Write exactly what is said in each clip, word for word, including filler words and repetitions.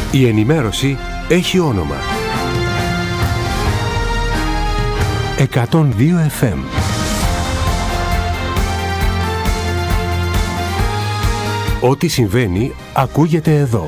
Η ενημέρωση έχει όνομα. εκατόν δύο εφ εμ. Ό,τι συμβαίνει ακούγεται εδώ.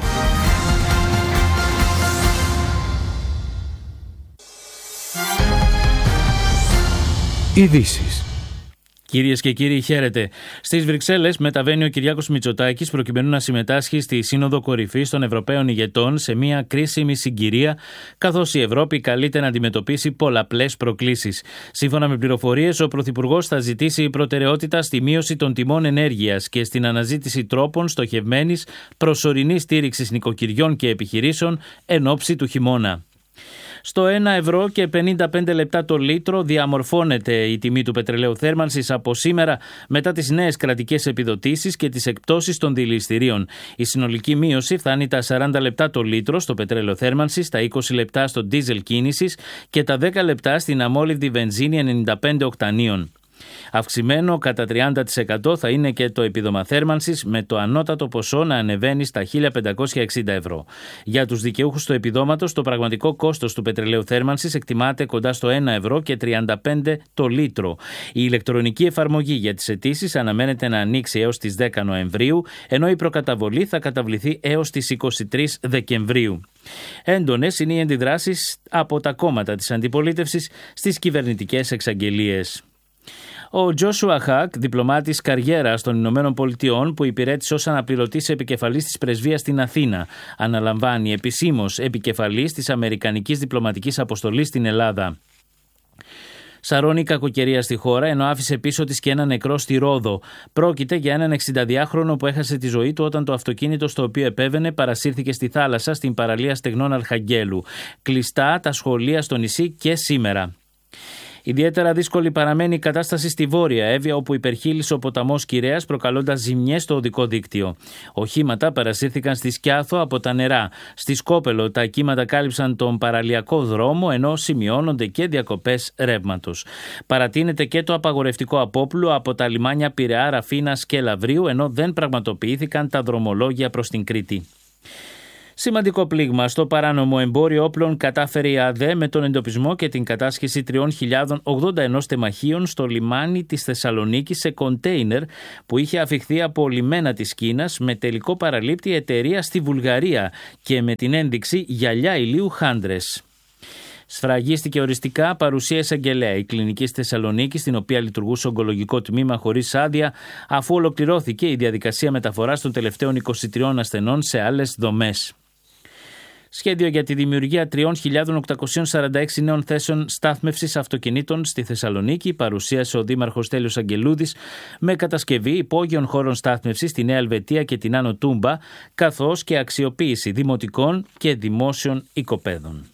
Ειδήσεις. Κυρίες και κύριοι, χαίρετε. Στις Βρυξέλλες μεταβαίνει ο Κυριάκος Μητσοτάκης προκειμένου να συμμετάσχει στη Σύνοδο Κορυφής των Ευρωπαίων Ηγετών σε μια κρίσιμη συγκυρία, καθώς η Ευρώπη καλείται να αντιμετωπίσει πολλαπλές προκλήσεις. Σύμφωνα με πληροφορίες, ο Πρωθυπουργός θα ζητήσει προτεραιότητα στη μείωση των τιμών ενέργειας και στην αναζήτηση τρόπων στοχευμένης προσωρινής στήριξης νοικοκυριών και επιχειρήσεων εν ώψη του χειμώνα. Στο ένα ευρώ και πενήντα πέντε λεπτά το λίτρο διαμορφώνεται η τιμή του πετρελαίου θέρμανσης από σήμερα μετά τις νέες κρατικές επιδοτήσεις και τις εκπτώσεις των δηληστηρίων. Η συνολική μείωση φτάνει τα σαράντα λεπτά το λίτρο στο πετρέλαιο θέρμανσης, τα είκοσι λεπτά στο ντίζελ κίνησης και τα δέκα λεπτά στην αμόλυβδη βενζίνη ενενήντα πέντε οκτανίων. Αυξημένο κατά τριάντα τοις εκατό θα είναι και το επίδομα θέρμανσης, με το ανώτατο ποσό να ανεβαίνει στα χίλια πεντακόσια εξήντα ευρώ. Για τους δικαιούχους του επιδόματος, το πραγματικό κόστος του πετρελαίου θέρμανσης εκτιμάται κοντά στο ένα ευρώ και τριάντα πέντε το λίτρο. Η ηλεκτρονική εφαρμογή για τις αιτήσεις αναμένεται να ανοίξει έως τις δέκα Νοεμβρίου, ενώ η προκαταβολή θα καταβληθεί έως τις είκοσι τρεις Δεκεμβρίου. Έντονες είναι οι αντιδράσεις από τα κόμματα της αντιπολίτευσης στις κυβερνητικές εξαγγελίες. Ο Τζόσουα Χακ, διπλωμάτης καριέρας των Ηνωμένων Πολιτειών που υπηρέτησε ως αναπληρωτής επικεφαλής της πρεσβείας στην Αθήνα, αναλαμβάνει επισήμως επικεφαλής της Αμερικανικής Διπλωματικής Αποστολής στην Ελλάδα. Σαρώνει η κακοκαιρία στη χώρα, ενώ άφησε πίσω της και ένα νεκρό στη Ρόδο. Πρόκειται για έναν εξηνταδυάχρονο που έχασε τη ζωή του όταν το αυτοκίνητο στο οποίο επέβαινε παρασύρθηκε στη θάλασσα στην παραλία Στεγνών Αρχαγγέλου. Κλειστά τα σχολεία στο νησί και σήμερα. Ιδιαίτερα δύσκολη παραμένει η κατάσταση στη Βόρεια Εύβοια, όπου υπερχείλησε ο ποταμός Κυραιάς, προκαλώντας ζημιές στο οδικό δίκτυο. Οχήματα παρασύρθηκαν στη Σκιάθο από τα νερά. Στη Σκόπελο τα κύματα κάλυψαν τον παραλιακό δρόμο, ενώ σημειώνονται και διακοπές ρεύματος. Παρατείνεται και το απαγορευτικό απόπλου από τα λιμάνια Πειραιά, Ραφίνας και Λαβρίου, ενώ δεν πραγματοποιήθηκαν τα δρομολόγια προς την Κρήτη. Σημαντικό πλήγμα στο παράνομο εμπόριο όπλων κατάφερε η ΑΔΕ με τον εντοπισμό και την κατάσχεση τριών χιλιάδων ογδόντα ένα τεμαχίων στο λιμάνι της Θεσσαλονίκης σε κοντέινερ που είχε αφιχθεί από λιμένα της Κίνας, με τελικό παραλήπτη εταιρεία στη Βουλγαρία και με την ένδειξη γυαλιά ηλίου Χάντρες. Σφραγίστηκε οριστικά παρουσία εισαγγελέα η κλινική στη Θεσσαλονίκη, στην οποία λειτουργούσε ογκολογικό τμήμα χωρίς άδεια, αφού ολοκληρώθηκε η διαδικασία μεταφοράς των τελευταίων είκοσι τριών ασθενών σε άλλες δομές. Σχέδιο για τη δημιουργία τρεις χιλιάδες οκτακόσιες σαράντα έξι νέων θέσεων στάθμευσης αυτοκινήτων στη Θεσσαλονίκη παρουσίασε ο Δήμαρχος Στέλιος Αγγελούδης, με κατασκευή υπόγειων χώρων στάθμευσης στη Νέα Ελβετία και την Άνω Τούμπα, καθώς και αξιοποίηση δημοτικών και δημόσιων οικοπαίδων.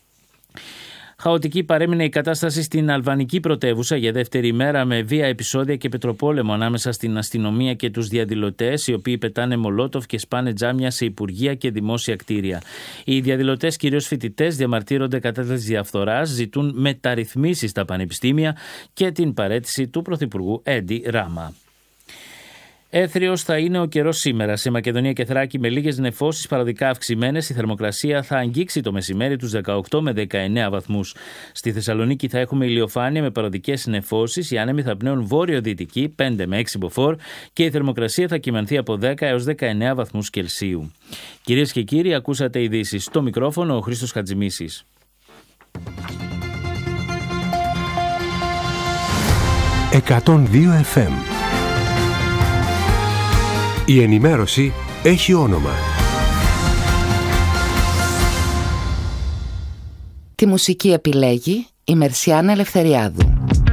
Χαοτική παρέμεινε η κατάσταση στην αλβανική πρωτεύουσα για δεύτερη μέρα, με βία επεισόδια και πετροπόλεμο ανάμεσα στην αστυνομία και τους διαδηλωτές, οι οποίοι πετάνε μολότοφ και σπάνε τζάμια σε υπουργεία και δημόσια κτίρια. Οι διαδηλωτές, κυρίως φοιτητές, διαμαρτύρονται κατά της διαφθοράς, ζητούν μεταρρυθμίσεις στα πανεπιστήμια και την παραίτηση του Πρωθυπουργού Έντι Ράμα. Έθριος θα είναι ο καιρός σήμερα. Σε Μακεδονία και Θράκη, με λίγες νεφώσεις παραδικά αυξημένες, η θερμοκρασία θα αγγίξει το μεσημέρι τους δεκαοκτώ με δεκαεννέα βαθμούς. Στη Θεσσαλονίκη θα έχουμε ηλιοφάνεια με παραδικές νεφώσεις. Οι άνεμοι θα πνέουν βόρειο-δυτική πέντε με έξι μποφόρ και η θερμοκρασία θα κυμανθεί από δέκα έως δεκαεννέα βαθμούς Κελσίου. Κυρίες και κύριοι, ακούσατε ειδήσεις. Στο μικρόφωνο ο Χρήστος Χατζημίσης. εκατόν δύο εφ εμ. Η ενημέρωση έχει όνομα. Τη μουσική επιλέγει η Μερσιάνα Ελευθεριάδου.